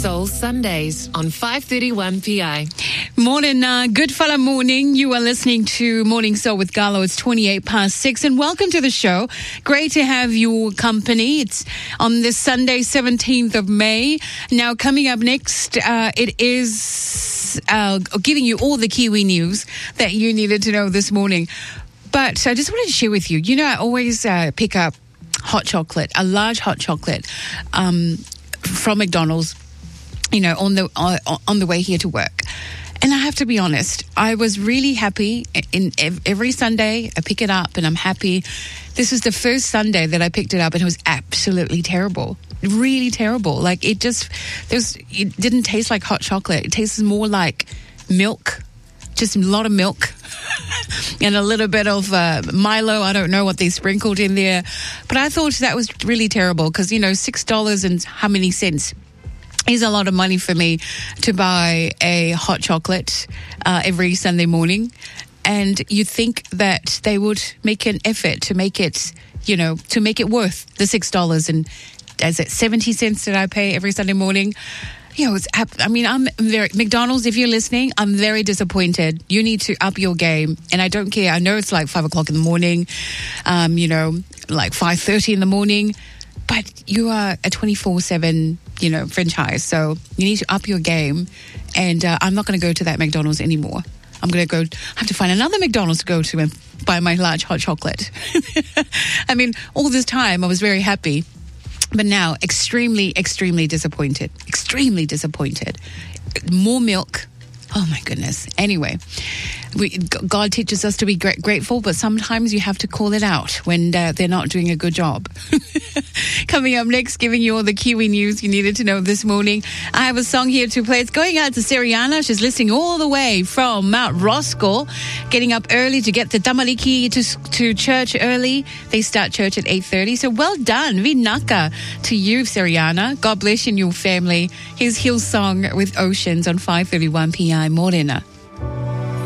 Soul Sundays on 5:31 PI. Morning, Goodfella morning. You are listening to Morning Soul with Gallo. It's 6:28, and welcome to the show. Great to have your company. It's on this Sunday, 17th of May. Now, coming up next, it is giving you all the Kiwi news that you needed to know this morning. But I just wanted to share with you, I always pick up hot chocolate, a large hot chocolate from McDonald's, on the way here to work. And I have to be honest, I was really happy. Every Sunday, I pick it up and I'm happy. This was the first Sunday that I picked it up and it was absolutely terrible. Really terrible. Like it didn't taste like hot chocolate. It tastes more like milk. Just a lot of milk and a little bit of Milo. I don't know what they sprinkled in there. But I thought that was really terrible because, $6 and how many cents is a lot of money for me to buy a hot chocolate every Sunday morning. And you'd think that they would make an effort to make it, to make it worth the $6 and is it 70 cents that I pay every Sunday morning? McDonald's, if you're listening, I'm very disappointed. You need to up your game. And I don't care. I know it's like 5 o'clock in the morning, like 5:30 in the morning, but you are a 24/7, franchise. So you need to up your game. And I'm not going to go to that McDonald's anymore. I'm going to have to find another McDonald's to go to and buy my large hot chocolate. All this time I was very happy. But now, extremely, extremely disappointed. Extremely disappointed. More milk. Oh, my goodness. Anyway, God teaches us to be grateful, but sometimes you have to call it out when they're not doing a good job. Coming up next, giving you all the Kiwi news you needed to know this morning. I have a song here to play. It's going out to Seriana. She's listening all the way from Mount Roskill, getting up early to get the Tamaliki to church early. They start church at 8:30. So well done. Vinaka to you, Seriana. God bless you and your family. Here's Hillsong with Oceans on 5:31 PI. Morena.